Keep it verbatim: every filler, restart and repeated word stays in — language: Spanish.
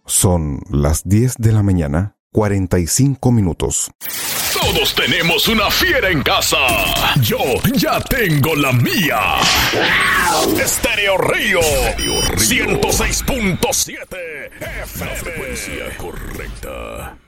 Son las diez de la mañana, cuarenta y cinco minutos. Todos tenemos una fiera en casa. Yo ya tengo la mía. Estéreo Río ciento seis punto siete F M. La frecuencia correcta.